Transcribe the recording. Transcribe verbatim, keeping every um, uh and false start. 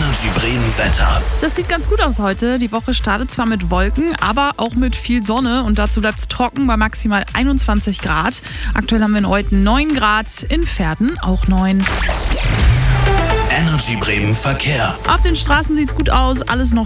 Energy Bremen Wetter. Das sieht ganz gut aus heute. Die Woche startet zwar mit Wolken, aber auch mit viel Sonne und dazu bleibt es trocken bei maximal einundzwanzig Grad. Aktuell haben wir in Euthen neun Grad, in Verden auch neun. Energy Bremen Verkehr. Auf den Straßen sieht es gut aus, alles noch